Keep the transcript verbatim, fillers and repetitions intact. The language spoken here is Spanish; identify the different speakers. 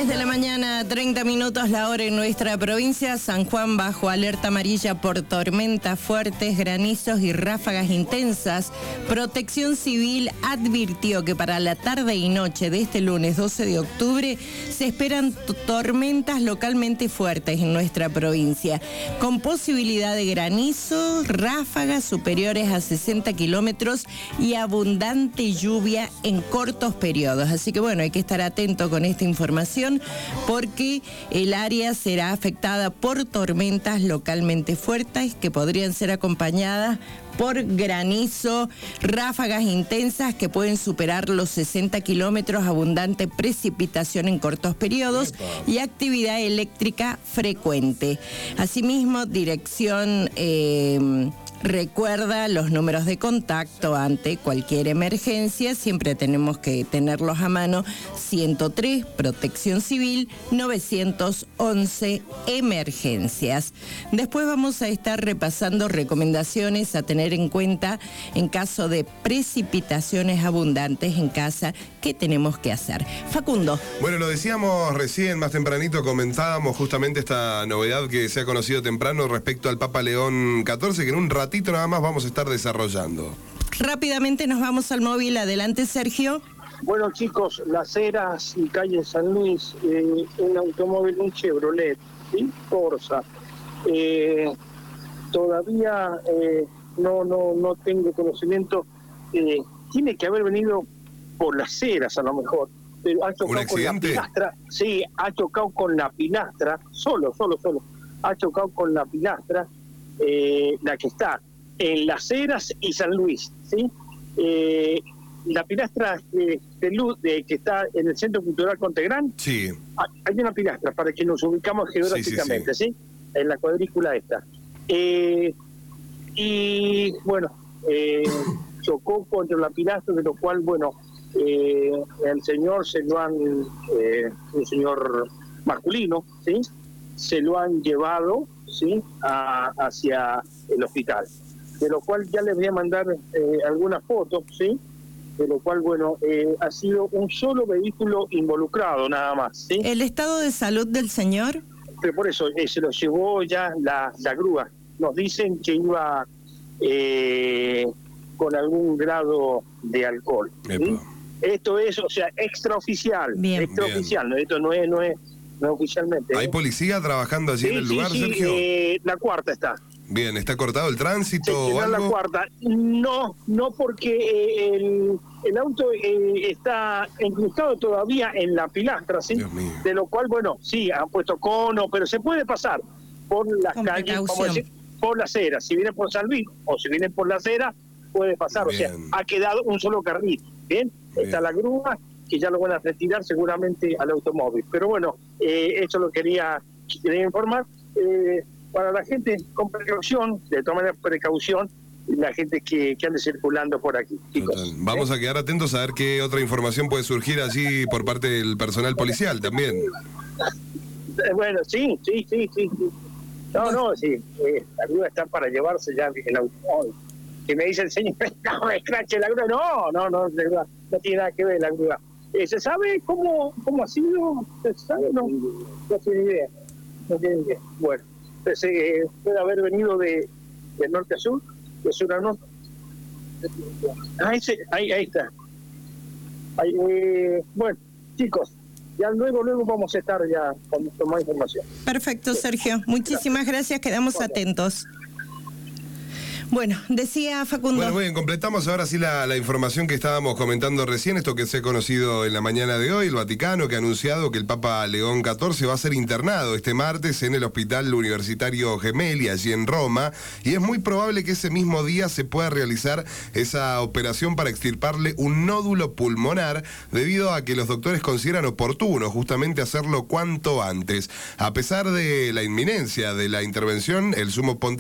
Speaker 1: diez de la mañana, treinta minutos la hora en nuestra provincia. San Juan bajo alerta amarilla por tormentas fuertes, granizos y ráfagas intensas. Protección Civil advirtió que para la tarde y noche de este lunes doce de octubre se esperan tormentas localmente fuertes en nuestra provincia, con posibilidad de granizo, ráfagas superiores a sesenta kilómetros y abundante lluvia en cortos periodos. Así que bueno, hay que estar atento con esta información porque el área será afectada por tormentas localmente fuertes que podrían ser acompañadas por granizo, ráfagas intensas que pueden superar los sesenta kilómetros, abundante precipitación en cortos periodos y actividad eléctrica frecuente. Asimismo, dirección... Eh, Recuerda los números de contacto ante cualquier emergencia, siempre tenemos que tenerlos a mano: ciento tres, Protección Civil, novecientos once, Emergencias. Después vamos a estar repasando recomendaciones a tener en cuenta en caso de precipitaciones abundantes en casa. ¿Qué tenemos que hacer? Facundo.
Speaker 2: Bueno, lo decíamos recién, más tempranito, comentábamos justamente esta novedad que se ha conocido temprano respecto al Papa León catorce, que en un ratito nada más vamos a estar desarrollando.
Speaker 1: Rápidamente nos vamos al móvil. Adelante, Sergio.
Speaker 3: Bueno, chicos, Las Heras y calle San Luis, eh, un automóvil, un Chevrolet, ¿sí? Corsa. Eh, todavía eh, no, no, no tengo conocimiento. Eh, tiene que haber venido por Las Heras a lo mejor, pero ha chocado con la pilastra. Sí, ha chocado con la pilastra, solo, solo, solo. Ha chocado con la pilastra, eh, la que está en Las Heras y San Luis, ¿sí? Eh, la pilastra de, de luz de, que está en el Centro Cultural Contegrán.
Speaker 2: Sí.
Speaker 3: Hay una pilastra para que nos ubicamos geográficamente, ¿sí? Sí, sí. ¿Sí? En la cuadrícula esta. Eh, y bueno, eh, chocó contra la pilastra, de lo cual, bueno, eh, el señor se lo han, eh, un señor masculino, ¿sí? Se lo han llevado, ¿sí? A, hacia el hospital. De lo cual ya les voy a mandar eh, algunas fotos, ¿sí? De lo cual, bueno, eh, ha sido un solo vehículo involucrado nada más, ¿sí?
Speaker 1: ¿El estado de salud del señor?
Speaker 3: Pero por eso eh, se lo llevó ya la, la grúa. Nos dicen que iba eh, con algún grado de alcohol, ¿sí? Esto es, o sea, extraoficial. Bien. Extraoficial, bien. ¿No? Esto no es, no es, no es oficialmente.
Speaker 2: ¿Hay
Speaker 3: ¿eh?
Speaker 2: policía trabajando allí sí, en el lugar,
Speaker 3: sí, sí,
Speaker 2: Sergio?
Speaker 3: Eh, la cuarta está.
Speaker 2: Bien, ¿está cortado el tránsito
Speaker 3: sí,
Speaker 2: o algo?
Speaker 3: La cuarta. No, no porque eh, el, el auto eh, está incrustado todavía en la pilastra, ¿sí? De lo cual, bueno, sí, han puesto cono, pero se puede pasar por las Con calles, como decir, por Las Heras. Si viene por San Luis o si viene por Las Heras, puede pasar. Bien. O sea, ha quedado un solo carril, ¿bien? Bien. Está la grúa, que ya lo van a retirar seguramente al automóvil. Pero bueno, eh, eso lo quería, quería informar. Eh, para la gente con precaución, de todas maneras precaución, la gente que, que ande circulando por aquí, chicos.
Speaker 2: Vamos ¿eh? a quedar atentos a ver qué otra información puede surgir allí por parte del personal policial también.
Speaker 3: Bueno, sí, sí, sí, sí. sí. No, no, sí, eh, la grúa está para llevarse ya el automóvil. Que me dice el señor, no, escrache la grúa. No, no, no, no, no tiene nada que ver la grúa. Eh, ¿Se sabe cómo, cómo ha sido? ¿Se sabe? No, no tiene idea. No tiene idea. Bueno. Entonces, eh, puede haber venido de, de norte a sur, de sur a norte. Ah, ese, ahí, ahí está. Ahí, eh, bueno, chicos, ya luego, luego vamos a estar ya con, con más información.
Speaker 1: Perfecto, Sergio. Muchísimas gracias, quedamos bueno. atentos. Bueno, decía Facundo.
Speaker 2: Bueno, bien, completamos ahora sí la, la información que estábamos comentando recién, esto que se ha conocido en la mañana de hoy, el Vaticano que ha anunciado que el Papa León catorce va a ser internado este martes en el Hospital Universitario Gemelli, allí en Roma, y es muy probable que ese mismo día se pueda realizar esa operación para extirparle un nódulo pulmonar, debido a que los doctores consideran oportuno justamente hacerlo cuanto antes. A pesar de la inminencia de la intervención, el sumo pontífice